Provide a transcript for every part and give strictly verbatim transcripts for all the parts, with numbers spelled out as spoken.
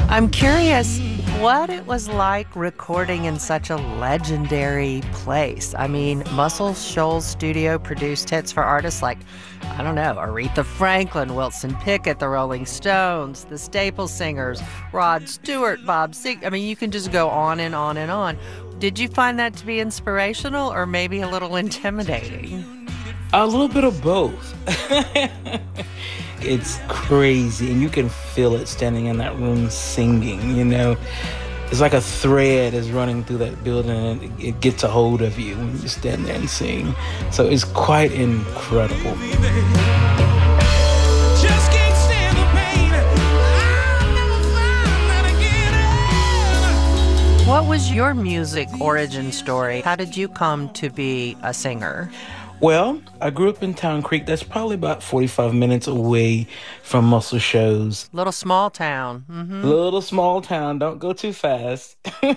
I'm curious what it was like recording in such a legendary place. I mean, Muscle Shoals Studio produced hits for artists like, I don't know, Aretha Franklin, Wilson Pickett, the Rolling Stones, the Staple Singers, Rod Stewart, Bob Seger. I mean, you can just go on and on and on. Did you find that to be inspirational or maybe a little intimidating? A little bit of both. It's crazy, and you can feel it standing in that room singing, you know. It's like a thread is running through that building, and it, it gets a hold of you when you stand there and sing. So it's quite incredible. What was your music origin story? How did you come to be a singer? Well, I grew up in Town Creek. That's probably about forty-five minutes away from Muscle Shoals. Little small town. Mm-hmm. Little small town. Don't go too fast.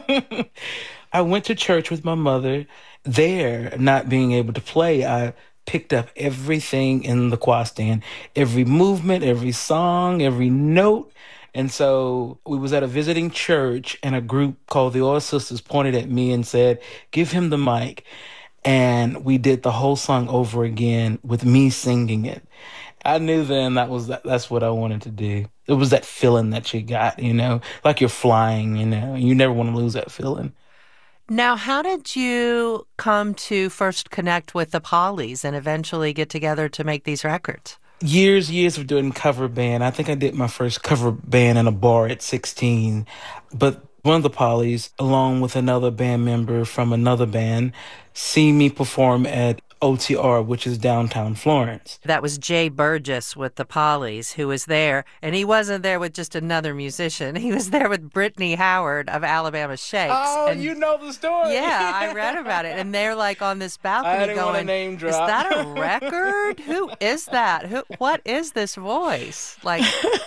I went to church with my mother. There, not being able to play, I picked up everything in the choir stand. Every movement, every song, every note. And so we was at a visiting church, and a group called the Oil Sisters pointed at me and said, "Give him the mic." And we did the whole song over again with me singing it. I knew then that was that, that's what I wanted to do. It was that feeling that you got, you know, like you're flying, you know. You never want to lose that feeling. Now, how did you come to first connect with the Pollies and eventually get together to make these records? Years, years of doing cover band. I think I did my first cover band in a bar at sixteen. But one of the Pollies, along with another band member from another band, see me perform at O T R, which is downtown Florence. That was Jay Burgess with the Pollies, who was there, and he wasn't there with just another musician. He was there with Brittany Howard of Alabama Shakes. Oh, and you know the story. Yeah, I read about it, and they're like on this balcony I didn't going, want to name drop. "Is that a record? Who is that? Who? What is this voice?" Like.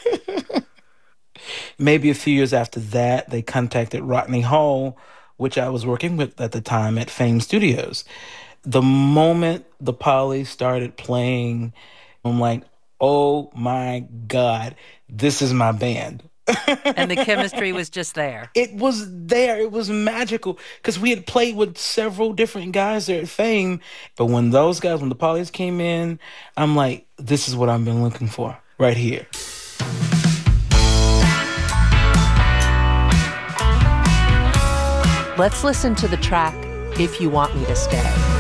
Maybe a few years after that, they contacted Rodney Hall, which I was working with at the time at Fame Studios. The moment the Pollies started playing, I'm like, oh my God, this is my band. And the chemistry was just there. It was there. It was magical because we had played with several different guys there at Fame. But when those guys, when the Pollies came in, I'm like, this is what I've been looking for right here. Let's listen to the track, If You Want Me to Stay.